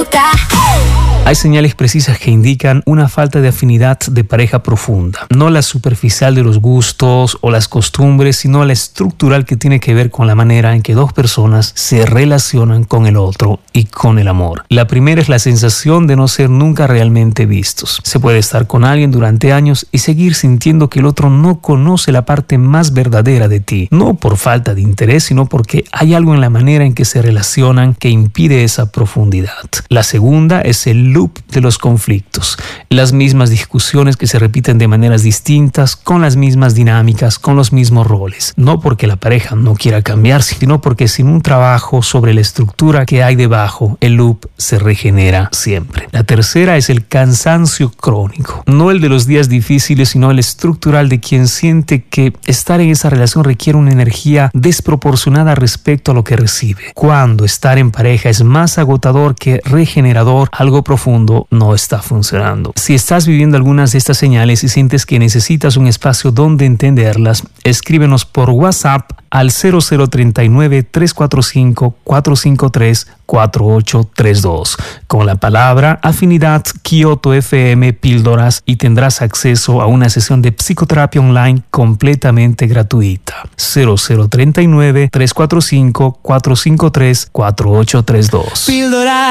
loca. Hay señales precisas que indican una falta de afinidad de pareja profunda. No la superficial de los gustos o las costumbres, sino la estructural que tiene que ver con la manera en que dos personas se relacionan con el otro y con el amor. La primera es la sensación de no ser nunca realmente vistos. Se puede estar con alguien durante años y seguir sintiendo que el otro no conoce la parte más verdadera de ti. No por falta de interés, sino porque hay algo en la manera en que se relacionan que impide esa profundidad. La segunda es el loop de los conflictos. Las mismas discusiones que se repiten de maneras distintas, con las mismas dinámicas, con los mismos roles. No porque la pareja no quiera cambiar, sino porque sin un trabajo sobre la estructura que hay debajo, el loop se regenera siempre. La tercera es el cansancio crónico. No el de los días difíciles, sino el estructural de quien siente que estar en esa relación requiere una energía desproporcionada respecto a lo que recibe. Cuando estar en pareja es más agotador que regenerador, algo profundo no está funcionando. Si estás viviendo algunas de estas señales y sientes que necesitas un espacio donde entenderlas, escríbenos por WhatsApp al 0039-345-453-4832 con la palabra afinidad Kyoto FM Píldoras y tendrás acceso a una sesión de psicoterapia online completamente gratuita. 0039-345-453-4832. Píldora.